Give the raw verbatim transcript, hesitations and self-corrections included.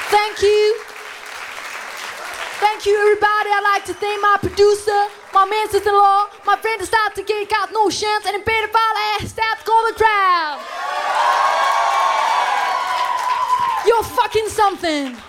Thank you. Thank you, everybody. I'd like to thank my producer, my man sister-in-law, my friend that started to get got no chance, and the pedophile ass stats go the crowd. You're fucking something.